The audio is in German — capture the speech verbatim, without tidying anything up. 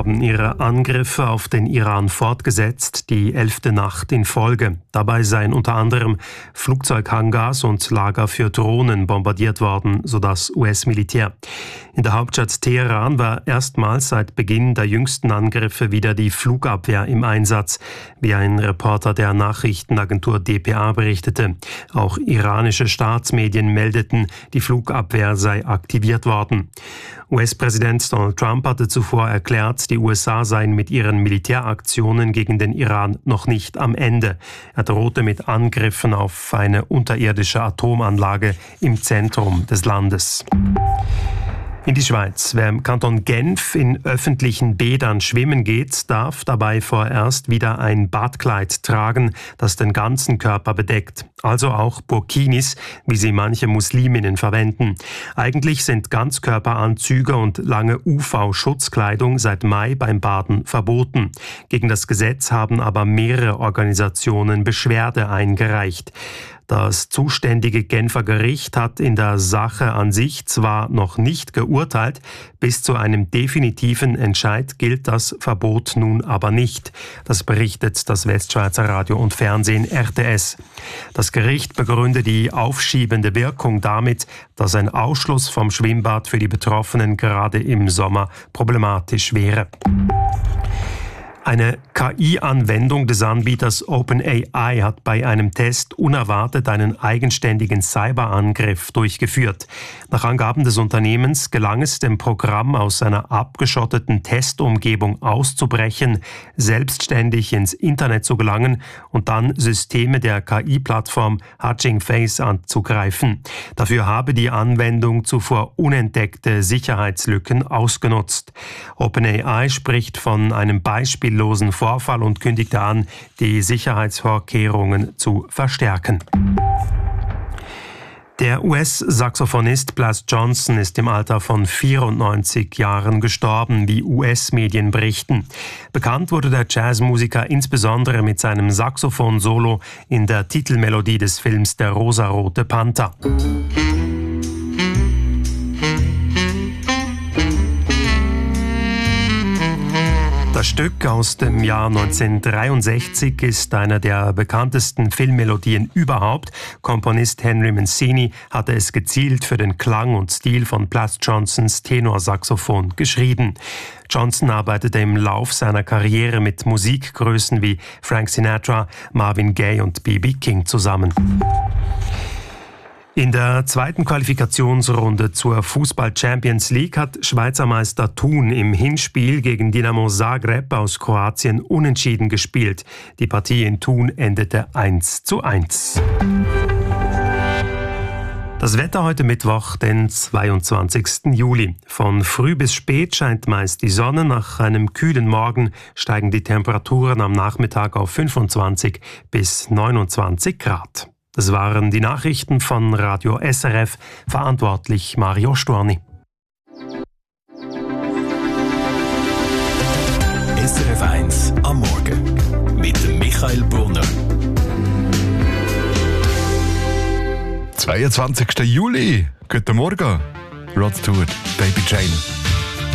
haben ihre Angriffe auf den Iran fortgesetzt, die elfte Nacht in Folge. Dabei seien unter anderem Flugzeughangars und Lager für Drohnen bombardiert worden, so das U S-Militär. In der Hauptstadt Teheran war erstmals seit Beginn der jüngsten Angriffe wieder die Flugabwehr im Einsatz, wie ein Reporter der Nachrichtenagentur D P A berichtete. Auch iranische Staatsmedien meldeten, die Flugabwehr sei aktiviert worden. U S-Präsident Donald Trump hatte zuvor erklärt, die U S A seien mit ihren Militäraktionen gegen den Iran noch nicht am Ende. Er drohte mit Angriffen auf eine unterirdische Atomanlage im Zentrum des Landes. In die Schweiz. Wer im Kanton Genf in öffentlichen Bädern schwimmen geht, darf dabei vorerst wieder ein Badkleid tragen, das den ganzen Körper bedeckt. Also auch Burkinis, wie sie manche Musliminnen verwenden. Eigentlich sind Ganzkörperanzüge und lange U V-Schutzkleidung seit Mai beim Baden verboten. Gegen das Gesetz haben aber mehrere Organisationen Beschwerde eingereicht. Das zuständige Genfer Gericht hat in der Sache an sich zwar noch nicht geurteilt, bis zu einem definitiven Entscheid gilt das Verbot nun aber nicht. Das berichtet das Westschweizer Radio und Fernsehen R T S. Das Gericht begründet die aufschiebende Wirkung damit, dass ein Ausschluss vom Schwimmbad für die Betroffenen gerade im Sommer problematisch wäre. Eine K I-Anwendung des Anbieters OpenAI hat bei einem Test unerwartet einen eigenständigen Cyberangriff durchgeführt. Nach Angaben des Unternehmens gelang es dem Programm aus einer abgeschotteten Testumgebung auszubrechen, selbstständig ins Internet zu gelangen und dann Systeme der K I-Plattform Hugging Face anzugreifen. Dafür habe die Anwendung zuvor unentdeckte Sicherheitslücken ausgenutzt. OpenAI spricht von einem Beispiel losen Vorfall und kündigte an, die Sicherheitsvorkehrungen zu verstärken. Der U S-Saxophonist Blas Johnson ist im Alter von vierundneunzig Jahren gestorben, wie U S-Medien berichten. Bekannt wurde der Jazzmusiker insbesondere mit seinem Saxophon-Solo in der Titelmelodie des Films Der rosarote Panther. Das Stück aus dem Jahr neunzehnhundertdreiundsechzig ist einer der bekanntesten Filmmelodien überhaupt. Komponist Henry Mancini hatte es gezielt für den Klang und Stil von Blas Johnsons Tenorsaxophon geschrieben. Johnson arbeitete im Lauf seiner Karriere mit Musikgrößen wie Frank Sinatra, Marvin Gaye und B B King zusammen. In der zweiten Qualifikationsrunde zur Fußball-Champions League hat Schweizer Meister Thun im Hinspiel gegen Dinamo Zagreb aus Kroatien unentschieden gespielt. Die Partie in Thun endete eins zu eins. Das Wetter heute Mittwoch, den zweiundzwanzigsten Juli. Von früh bis spät scheint meist die Sonne. Nach einem kühlen Morgen steigen die Temperaturen am Nachmittag auf fünfundzwanzig bis neunundzwanzig Grad. Das waren die Nachrichten von Radio S R F, verantwortlich Mario Storni. S R F eins am Morgen mit dem Michael Brunner. zweiundzwanzigsten Juli. Guten Morgen. Rod Stewart, Baby Jane.